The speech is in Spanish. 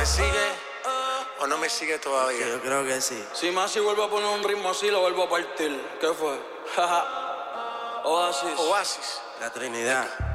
¿Me sigue o no me sigue todavía? Yo creo que sí. Si Masi vuelve a poner un ritmo así, lo vuelvo a partir. ¿Qué fue? Oasis. Oasis. La Trinidad.